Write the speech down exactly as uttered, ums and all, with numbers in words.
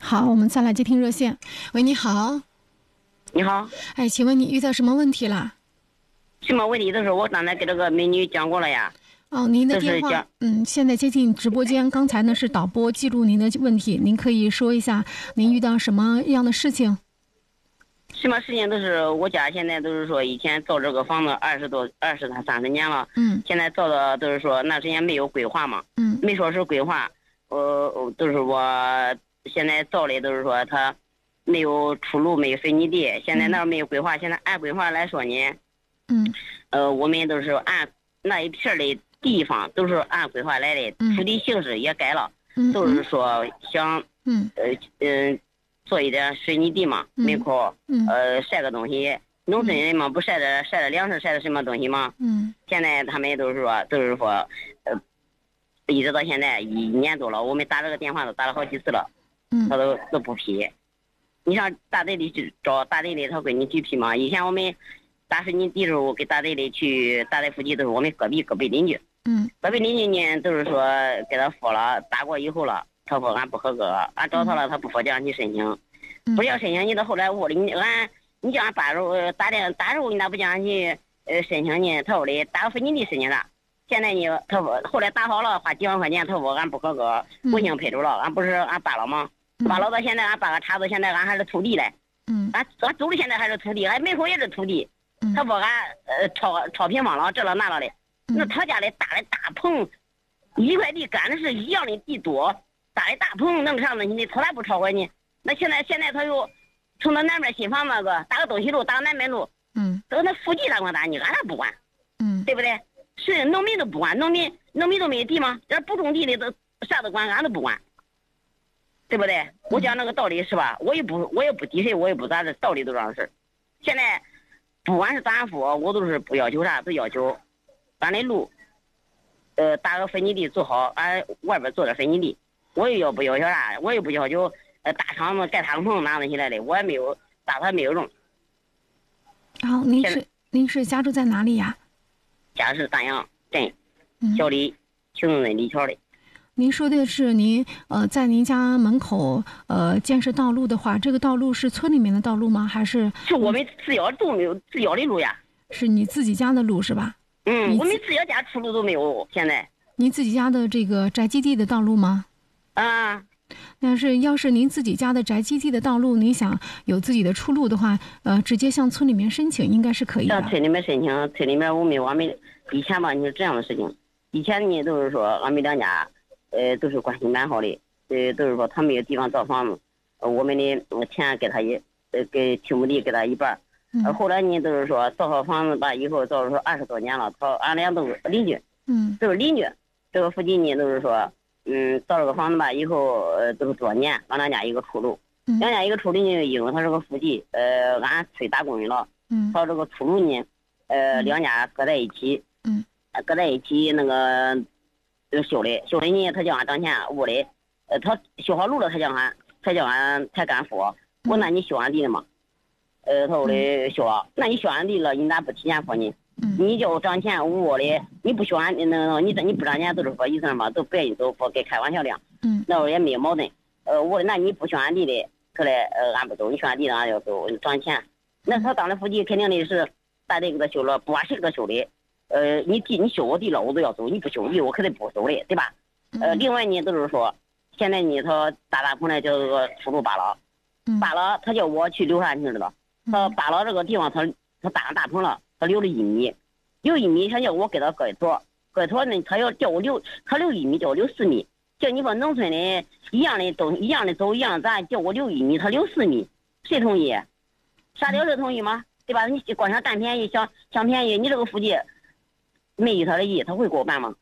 好，我们再来接听热线。喂，你好。 你好。 哎，请问你遇到什么问题了？ 什么问题都是我刚才给这个美女讲过了呀。 哦，您的电话，嗯，现在接进直播间。刚才呢是导播记录您的问题，您可以说一下您遇到什么样的事情？ 什么事情都是我家现在都是说以前造这个房子二十多二十他三十年了， 嗯， 现在造的都是说那之前没有规划嘛， 嗯， 没说是规划，呃，都是我现在造的都是说他没有出路，没有水泥地，现在那没有规划，现在按规划来说呢， 嗯， 呃，我们都是按那一片的地方都是按规划来的，土地形式也改了， 嗯， 都是说想， 嗯， 呃，嗯。做一点水泥地嘛，门口， 嗯， 呃，晒个东西。农村人嘛，不晒的晒的粮食，晒的什么东西嘛？ 嗯。 现在他们都是说，都是说，呃，一直到现在一年多了，我们打这个电话都打了好几次了， 嗯， 他都都不批。你上大队里去找大队里，他给你去批嘛？以前我们打水泥地的时候，给大队里去，大队附近都是我们隔壁隔壁邻居。 嗯， 隔壁邻居呢，都是说给他说了，打过以后了。他说俺不合格，俺找他了，他不说叫你申请，不叫申请你到后来屋里你俺你叫俺爸时候打电打时候你咋不叫俺去呃申请呢？他说的打个水泥地申请的，现在呢他说后来打好了花几万块钱，他说俺不合格，不行赔走了，俺不是俺扒了吗？扒了到现在俺扒个茬子，现在俺还是土地嘞， 嗯， 俺俺走的现在还是土地，俺门口也是土地，他说俺呃超超平房了这了那了的，那他家里搭的大棚，一块地干的是一样的地多。搭的大棚弄上的，你从来不超过你。那现在现在他又从那南边新房那个打个东西路，打个南边路， 嗯， 都那附近咋管打你，俺也不管， 嗯， 对不对？是农民都不管，农民农民都没有地吗？这不种地的都啥都管，俺都不管，对不对？我讲那个道理是吧？我也不我也不敌谁，我也不咋的，道理都这样事。现在不管是咋说，我都是不要求啥，都要求俺的路，呃，打个水泥地做好，俺外边做点水泥地。我也要不要求啥，我也不要求呃大厂子盖敞篷拿东西来的，我也没有打算没有用。 然后您是您是家住在哪里呀？ 家是丹阳镇小李行政镇李桥的。 您说的是您呃在您家门口呃建设道路的话，这个道路是村里面的道路吗？还是是我们自家都没有自家的路呀？ 是你自己家的路是吧？ 嗯，我们自家家出路都没有。现在您自己家的这个宅基地的道路吗？ 啊， 但是要是您自己家的宅基地的道路，你想有自己的出路的话，呃，直接向村里面申请应该是可以的。 向村里面申请，村里面我们我们以前吧，你是这样的事情，以前呢都是说俺们两家，呃，都是关系蛮好的，呃，都是说他没有地方造房子，呃，我们的钱给他一，呃，给土木地给他一半，呃，后来呢都是说造好房子吧，以后造了说二十多年了，他俺俩都是邻居， 嗯， 都是邻居，这个附近呢都是说。嗯，造这个房子吧，以后呃都是多年，俺两家一个出路， 嗯、 两家一个出路呢，因为他是个附近，呃，俺村打工人了， 嗯， 他这个出路呢，呃，两家搁在一起， 嗯， 搁在一起那个就修的，修的呢，他叫俺挣钱，屋里，呃，他修好路了，他叫俺，他叫俺才敢付，我那你修俺地了吗？呃，他说的修了，那你修俺地了，你咋不提前付呢？你叫我涨钱，我的你不选那那你这你不涨钱都是说意思嘛，都别人都不给开玩笑的。 嗯， 那我也没有矛盾。呃，我那你不选地的，后来呃俺不走，你选地的俺要走涨钱。那他当的附近肯定的是大队给他修了，不管谁给他修的，呃，你地你修我地了我都要走，你不修地我肯定不走的，对吧？呃，另外呢都是说，现在呢他大大棚呢叫这个出路扒了，扒了他叫我去留下，你知道，他扒了这个地方他他搭上大棚了。他留了一米，留一米，他叫我给他割一坨，割一坨呢，他要叫我留，他留一米，叫我留四米。叫你说农村的一样的东一样的走一样，咱叫我留一米，他留四米，谁同意？啥料谁同意吗？对吧？你光想占便宜，想想便宜，你这个附近没依他的意，他会给我办吗？